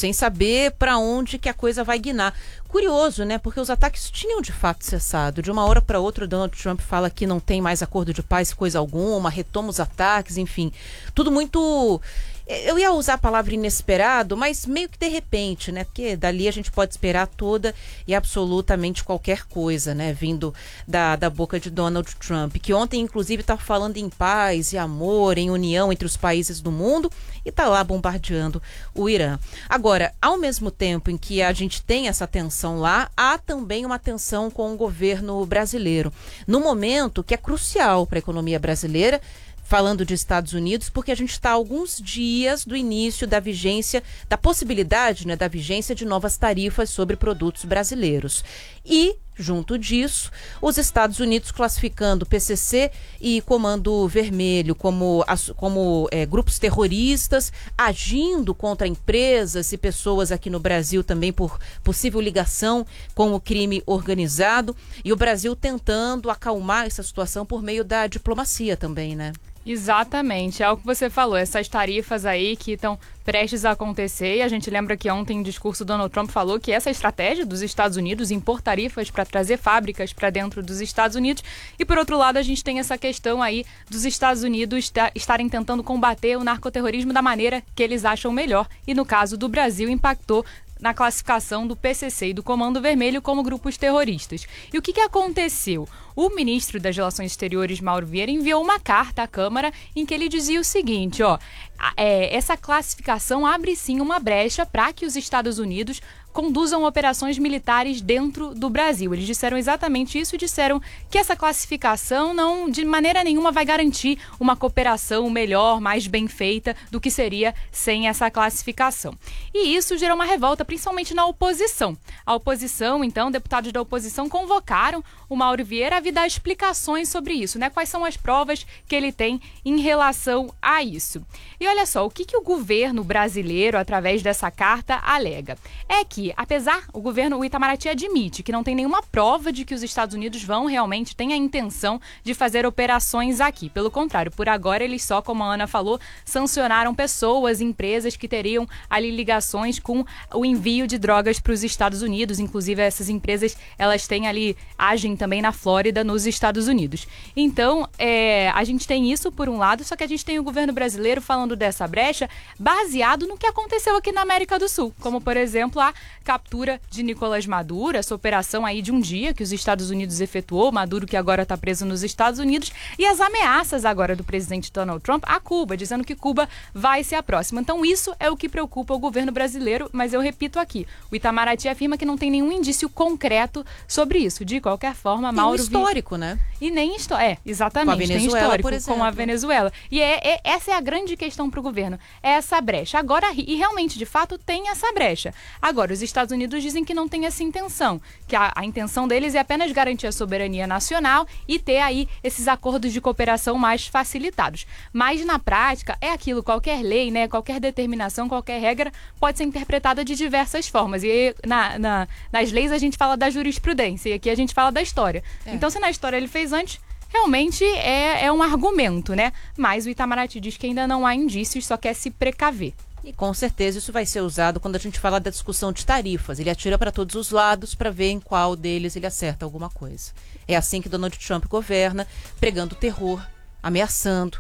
sem saber para onde que a coisa vai guinar. Curioso, né? Porque os ataques tinham de fato cessado. De uma hora para outra, o Donald Trump fala que não tem mais acordo de paz, coisa alguma, retoma os ataques, enfim. Tudo muito... Eu ia usar a palavra inesperado, mas meio que de repente, né? Porque dali a gente pode esperar toda e absolutamente qualquer coisa, né? Vindo da boca de Donald Trump, que ontem, inclusive, estava falando em paz e amor, em união entre os países do mundo e está lá bombardeando o Irã. Agora, ao mesmo tempo em que a gente tem essa tensão lá, há também uma tensão com o governo brasileiro. No momento que é crucial para a economia brasileira, falando de Estados Unidos, porque a gente está a alguns dias do início da vigência, da possibilidade, né, da vigência de novas tarifas sobre produtos brasileiros. E, junto disso, os Estados Unidos classificando PCC e Comando Vermelho como grupos terroristas, agindo contra empresas e pessoas aqui no Brasil também por possível ligação com o crime organizado, e o Brasil tentando acalmar essa situação por meio da diplomacia também, né? Exatamente, é o que você falou, essas tarifas aí que estão prestes a acontecer, e a gente lembra que ontem em discurso Donald Trump falou que essa estratégia dos Estados Unidos impor tarifas para trazer fábricas para dentro dos Estados Unidos, e por outro lado a gente tem essa questão aí dos Estados Unidos estarem tentando combater o narcoterrorismo da maneira que eles acham melhor, e no caso do Brasil impactou na classificação do PCC e do Comando Vermelho como grupos terroristas. E o que aconteceu? O ministro das Relações Exteriores, Mauro Vieira, enviou uma carta à Câmara em que ele dizia o seguinte, essa classificação abre sim uma brecha para que os Estados Unidos conduzam operações militares dentro do Brasil. Eles disseram exatamente isso e disseram que essa classificação não, de maneira nenhuma, vai garantir uma cooperação melhor, mais bem feita do que seria sem essa classificação. E isso gerou uma revolta, principalmente na oposição. A oposição, então, deputados da oposição convocaram o Mauro Vieira a vir dar explicações sobre isso, né? Quais são as provas que ele tem em relação a isso. E olha só, o que o governo brasileiro, através dessa carta, alega? É que, apesar, o Itamaraty admite que não tem nenhuma prova de que os Estados Unidos têm a intenção de fazer operações aqui. Pelo contrário, por agora eles só, como a Ana falou, sancionaram pessoas, empresas que teriam ali ligações com o envio de drogas para os Estados Unidos. Inclusive, essas empresas, elas agem também na Flórida, nos Estados Unidos. Então, a gente tem isso por um lado, só que a gente tem o governo brasileiro falando dessa brecha baseado no que aconteceu aqui na América do Sul, como, por exemplo, a captura de Nicolás Maduro, essa operação aí de um dia que os Estados Unidos efetuou, Maduro que agora está preso nos Estados Unidos, e as ameaças agora do presidente Donald Trump a Cuba, dizendo que Cuba vai ser a próxima. Então isso é o que preocupa o governo brasileiro, mas eu repito aqui, o Itamaraty afirma que não tem nenhum indício concreto sobre isso. De qualquer forma, Mauro... Tem um histórico, né? E nem histórico, exatamente, com a Venezuela, tem histórico por exemplo, com a Venezuela. E essa é a grande questão para o governo, é essa brecha. Agora, e realmente, de fato, tem essa brecha. Agora, os Estados Unidos dizem que não tem essa intenção, que a intenção deles é apenas garantir a soberania nacional e ter aí esses acordos de cooperação mais facilitados. Mas, na prática, é aquilo, qualquer lei, né, qualquer determinação, qualquer regra pode ser interpretada de diversas formas. E nas leis a gente fala da jurisprudência e aqui a gente fala da história. Então, se na história ele fez antes, realmente é um argumento, né? Mas o Itamaraty diz que ainda não há indícios, só quer se precaver. E com certeza isso vai ser usado quando a gente fala da discussão de tarifas. Ele atira para todos os lados para ver em qual deles ele acerta alguma coisa. É assim que Donald Trump governa, pregando terror, ameaçando.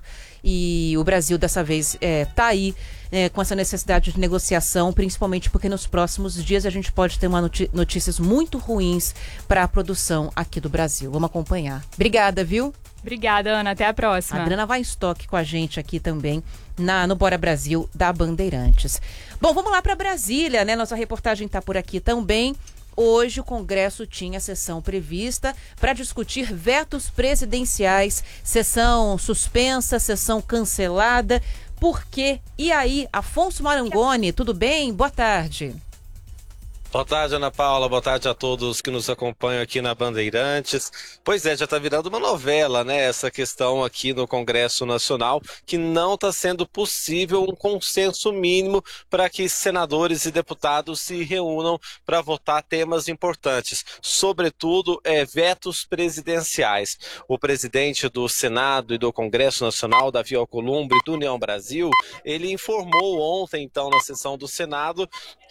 E o Brasil dessa vez está aí com essa necessidade de negociação, principalmente porque nos próximos dias a gente pode ter notícias muito ruins para a produção aqui do Brasil. Vamos acompanhar. Obrigada, viu? Obrigada, Ana. Até a próxima. A Adriana Weinstock com a gente aqui também no Bora Brasil da Bandeirantes. Bom, vamos lá para Brasília, né? Nossa reportagem está por aqui também. Hoje o Congresso tinha sessão prevista para discutir vetos presidenciais, sessão suspensa, sessão cancelada. Por quê? E aí, Afonso Marangoni, tudo bem? Boa tarde. Boa tarde, Ana Paula. Boa tarde a todos que nos acompanham aqui na Bandeirantes. Pois é, já está virando uma novela, né? Essa questão aqui no Congresso Nacional, que não está sendo possível um consenso mínimo para que senadores e deputados se reúnam para votar temas importantes, sobretudo vetos presidenciais. O presidente do Senado e do Congresso Nacional, Davi Alcolumbre, do União Brasil, ele informou ontem, então, na sessão do Senado,